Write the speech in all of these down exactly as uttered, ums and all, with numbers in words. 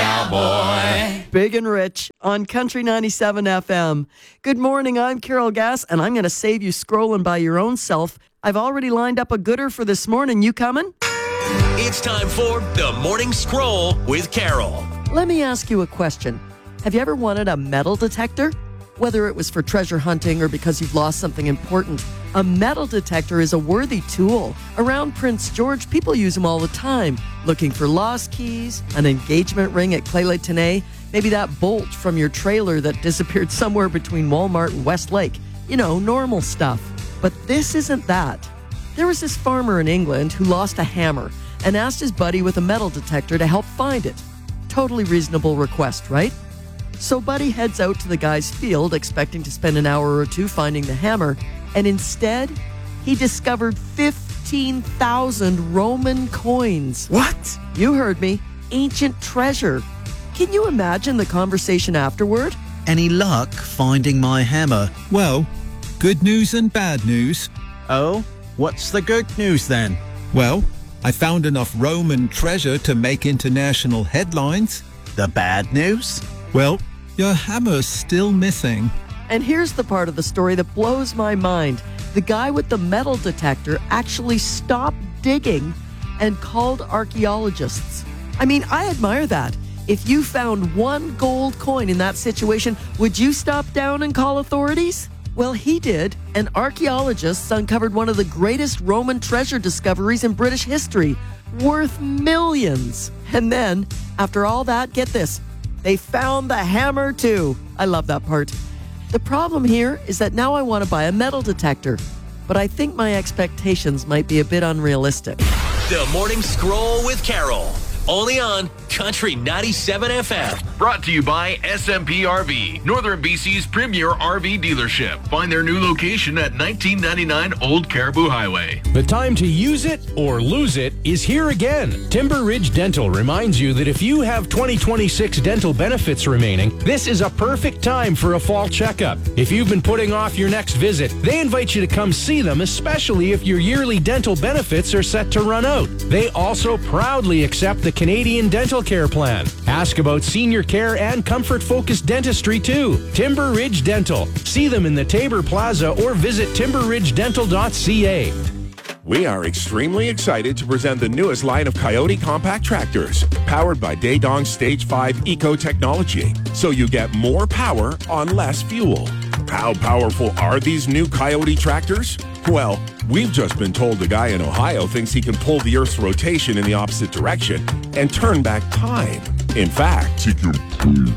cowboy. Big and Rich on Country ninety-seven F M. Good morning, I'm Carol Gass, and I'm going to save you scrolling by your own self. I've already lined up a gooder for this morning. You coming? It's time for the Morning Scroll with Carol. Let me ask you a question. Have you ever wanted a metal detector? Whether it was for treasure hunting or because you've lost something important, a metal detector is a worthy tool. Around Prince George, people use them all the time, looking for lost keys, an engagement ring at Clé-les-Tenney, maybe that bolt from your trailer that disappeared somewhere between Walmart and Westlake. You know, normal stuff. But this isn't that. There was this farmer in England who lost a hammer and asked his buddy with a metal detector to help find it. Totally reasonable request, right? So Buddy heads out to the guy's field expecting to spend an hour or two finding the hammer, and instead, he discovered fifteen thousand Roman coins. What? You heard me. Ancient treasure. Can you imagine the conversation afterward? Any luck finding my hammer? Well, good news and bad news. Oh, what's the good news then? Well, I found enough Roman treasure to make international headlines. The bad news? Well, your hammer's still missing. And here's the part of the story that blows my mind. The guy with the metal detector actually stopped digging and called archaeologists. I mean, I admire that. If you found one gold coin in that situation, would you stop down and call authorities? Well, he did, and archaeologists uncovered one of the greatest Roman treasure discoveries in British history, worth millions. And then, after all that, get this, they found the hammer too. I love that part. The problem here is that now I want to buy a metal detector, but I think my expectations might be a bit unrealistic. The Morning Scroll with Carol. Only on Country ninety-seven F M. Brought to you by S M P R V, Northern B C's premier R V dealership. Find their new location at nineteen ninety-nine Old Caribou Highway. The time to use it or lose it is here again. Timber Ridge Dental reminds you that if you have twenty twenty-six dental benefits remaining, this is a perfect time for a fall checkup. If you've been putting off your next visit, they invite you to come see them, especially if your yearly dental benefits are set to run out. They also proudly accept the Canadian Dental Care Plan. Ask about senior care and comfort-focused dentistry too. Timber Ridge Dental. See them in the Tabor Plaza or visit timber ridge dental dot c a. We are extremely excited to present the newest line of Coyote compact tractors, powered by Daedong Stage five Eco technology, so you get more power on less fuel. How powerful are these new Coyote tractors? Well, we've just been told a guy in Ohio thinks he can pull the Earth's rotation in the opposite direction and turn back time. In fact, he can pull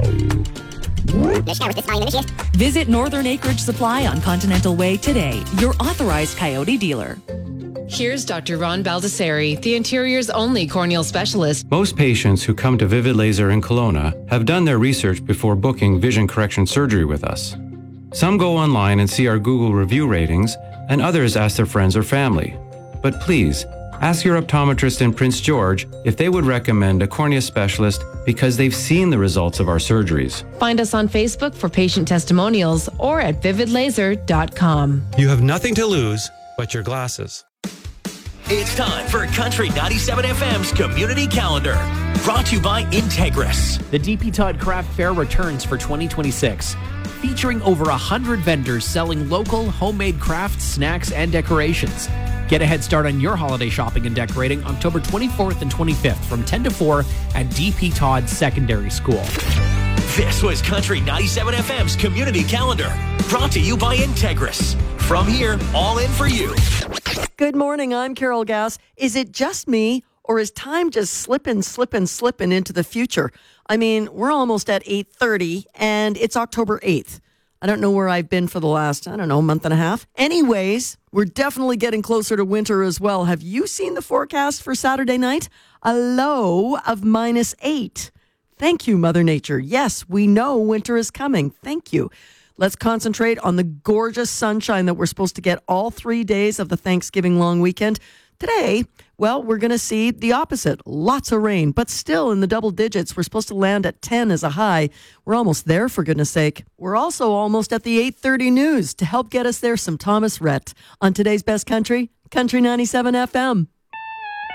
power. Visit Northern Acreage Supply on Continental Way today, your authorized Coyote dealer. Here's Doctor Ron Baldessari, the interior's only corneal specialist. Most patients who come to Vivid Laser in Kelowna have done their research before booking vision correction surgery with us. Some go online and see our Google review ratings, and others ask their friends or family. But please, ask your optometrist in Prince George if they would recommend a cornea specialist because they've seen the results of our surgeries. Find us on Facebook for patient testimonials or at vivid laser dot com. You have nothing to lose but your glasses. It's time for Country ninety-seven F M's Community Calendar. Brought to you by Integris. The D P Todd Craft Fair returns for twenty twenty-six. Featuring over one hundred vendors selling local, homemade crafts, snacks, and decorations. Get a head start on your holiday shopping and decorating October twenty-fourth and twenty-fifth from ten to four at D P Todd Secondary School. This was Country ninety-seven F M's Community Calendar. Brought to you by Integris. From here, all in for you. Good morning, I'm Carol Gass. Is it just me, or is time just slipping, slipping, slipping into the future? I mean, we're almost at eight thirty, and it's October eighth. I don't know where I've been for the last, I don't know, month and a half. Anyways, we're definitely getting closer to winter as well. Have you seen the forecast for Saturday night? A low of minus eight. Thank you, Mother Nature. Yes, we know winter is coming. Thank you. Let's concentrate on the gorgeous sunshine that we're supposed to get all three days of the Thanksgiving long weekend. Today, well, we're going to see the opposite. Lots of rain, but still in the double digits. We're supposed to land at ten as a high. We're almost there, for goodness sake. We're also almost at the eight thirty news. To help get us there, some Thomas Rhett on today's Best Country, Country ninety-seven F M.